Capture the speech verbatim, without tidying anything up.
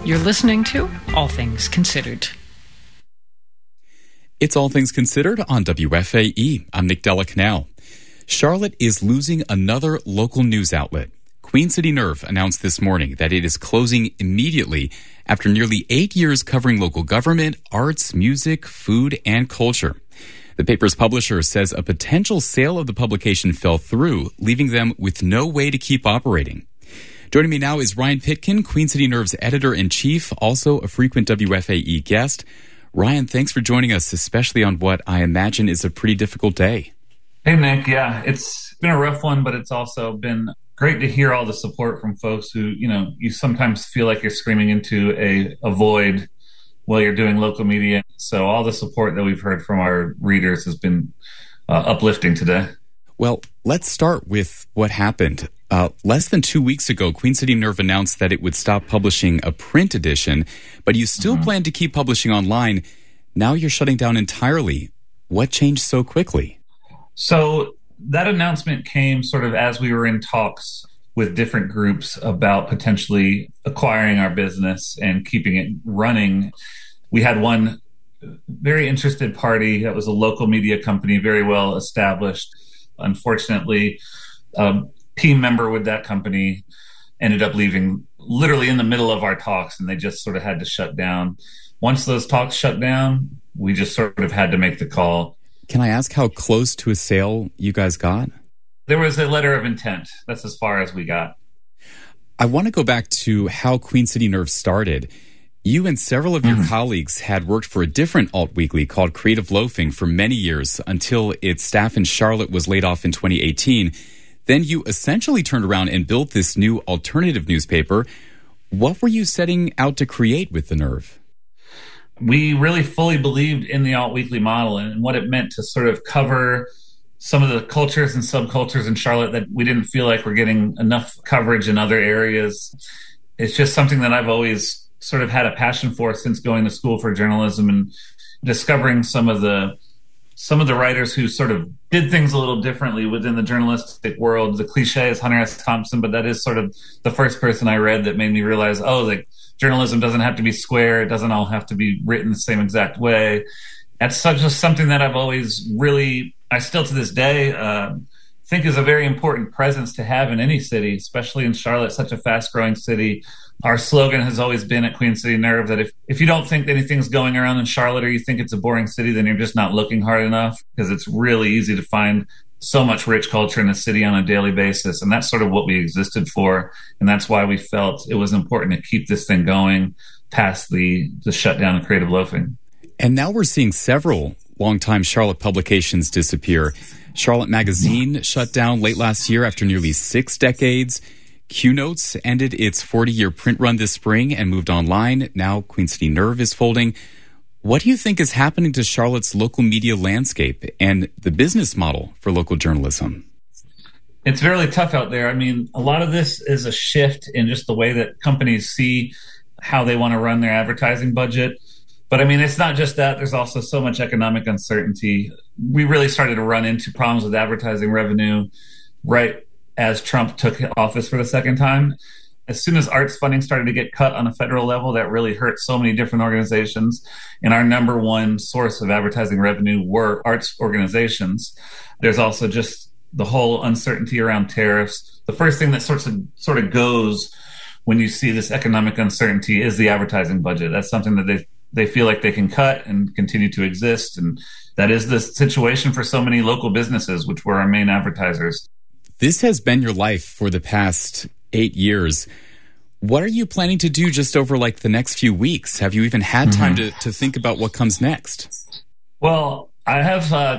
You're listening to All Things Considered. It's All Things Considered on W F A E. I'm Nick Della Canal. Charlotte is losing another local news outlet. Queen City Nerve announced this morning that it is closing immediately after nearly eight years covering local government, arts, music, food, and culture. The paper's publisher says a potential sale of the publication fell through, leaving them with no way to keep operating. Joining me now is Ryan Pitkin, Queen City Nerve's editor-in-chief, also a frequent W F A E guest. Ryan, thanks for joining us, especially on what I imagine is a pretty difficult day. Hey, Nick. Yeah, it's been a rough one, but it's also been great to hear all the support from folks who, you know, you sometimes feel like you're screaming into a, a void while you're doing local media. So all the support that we've heard from our readers has been uh, uplifting today. Well, let's start with what happened. Uh, less than two weeks ago, Queen City Nerve announced that it would stop publishing a print edition, but you still mm-hmm. plan to keep publishing online. Now you're shutting down entirely. What changed so quickly? So that announcement came sort of as we were in talks with different groups about potentially acquiring our business and keeping it running. We had one very interested party that was a local media company, very well established. Unfortunately, a team member with that company ended up leaving literally in the middle of our talks, and they just sort of had to shut down. Once those talks shut down, we just sort of had to make the call. Can I ask how close to a sale you guys got? There was a letter of intent. That's as far as we got. I want to go back to how Queen City Nerve started. You and several of your mm-hmm. colleagues had worked for a different alt weekly called Creative Loafing for many years until its staff in Charlotte was laid off in twenty eighteen. Then you essentially turned around and built this new alternative newspaper. What were you setting out to create with the Nerve? We really fully believed in the alt weekly model and what it meant to sort of cover some of the cultures and subcultures in Charlotte that we didn't feel like were getting enough coverage in other areas. It's just something that I've always sort of had a passion for since going to school for journalism and discovering some of the some of the writers who sort of did things a little differently within the journalistic world. The cliche is Hunter S. Thompson, but that is sort of the first person I read that made me realize, oh, like journalism doesn't have to be square. It doesn't all have to be written the same exact way. That's such just something that I've always really, I still to this day, uh, think is a very important presence to have in any city, especially in Charlotte, such a fast-growing city. Our slogan has always been at Queen City Nerve that if, if you don't think anything's going around in Charlotte or you think it's a boring city, then you're just not looking hard enough, because it's really easy to find so much rich culture in a city on a daily basis. And that's sort of what we existed for. And that's why we felt it was important to keep this thing going past the, the shutdown of Creative Loafing. And now we're seeing several longtime Charlotte publications disappear. Charlotte Magazine shut down late last year after nearly six decades. Q Notes ended its forty-year print run this spring and moved online. Now Queen City Nerve is folding. What do you think is happening to Charlotte's local media landscape and the business model for local journalism? It's really tough out there. I mean, a lot of this is a shift in just the way that companies see how they want to run their advertising budget. But I mean, it's not just that. There's also so much economic uncertainty. We really started to run into problems with advertising revenue right as Trump took office for the second time. As soon as arts funding started to get cut on a federal level, that really hurt so many different organizations. And our number one source of advertising revenue were arts organizations. There's also just the whole uncertainty around tariffs. The first thing that sort of, sort of goes when you see this economic uncertainty is the advertising budget. That's something that they they feel like they can cut and continue to exist. And that is the situation for so many local businesses, which were our main advertisers. This has been your life for the past eight years. What are you planning to do just over like the next few weeks? Have you even had time mm-hmm. to, to think about what comes next? Well, I have uh,